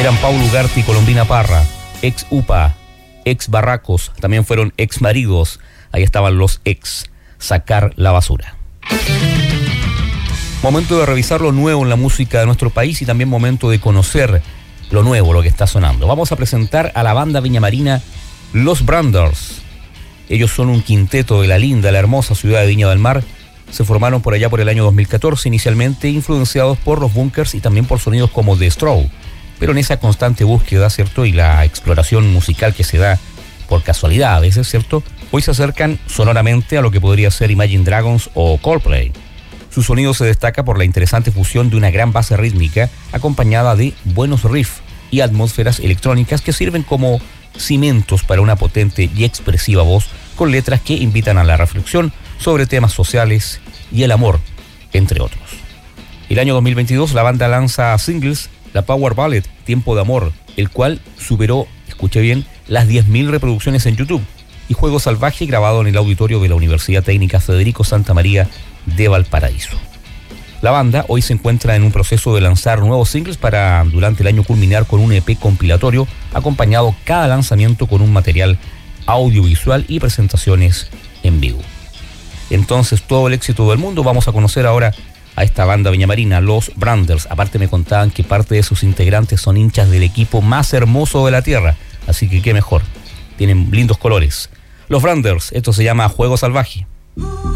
Eran Paulo Ugarte y Colombina Parra, ex UPA, ex Barracos, también fueron ex maridos. Ahí estaban los ex. Sacar la basura. Momento de revisar lo nuevo en la música de nuestro país y también momento de conocer lo nuevo, lo que está sonando. Vamos a presentar a la banda viñamarina Los Branders. Ellos son un quinteto de la linda, la hermosa ciudad de Viña del Mar. Se formaron por allá por el año 2014, inicialmente influenciados por los Bunkers y también por sonidos como The Straw. Pero en esa constante búsqueda, ¿cierto? Y la exploración musical que se da por casualidad a veces, ¿cierto? Hoy se acercan sonoramente a lo que podría ser Imagine Dragons o Coldplay. Su sonido se destaca por la interesante fusión de una gran base rítmica acompañada de buenos riffs y atmósferas electrónicas que sirven como cimientos para una potente y expresiva voz con letras que invitan a la reflexión sobre temas sociales y el amor, entre otros. El año 2022 la banda lanza singles, la Power Ballad Tiempo de Amor, el cual superó, escuche bien, las 10.000 reproducciones en YouTube, y Juego Salvaje grabado en el auditorio de la Universidad Técnica Federico Santa María de Valparaíso. La banda hoy se encuentra en un proceso de lanzar nuevos singles para durante el año culminar con un EP compilatorio, acompañado cada lanzamiento con un material audiovisual y presentaciones en vivo. Entonces, todo el éxito del mundo. Vamos a conocer ahora a esta banda viñamarina, Los Branders. Aparte me contaban que parte de sus integrantes son hinchas del equipo más hermoso de la tierra, así que qué mejor, tienen lindos colores. Los Branders, esto se llama Juego Salvaje.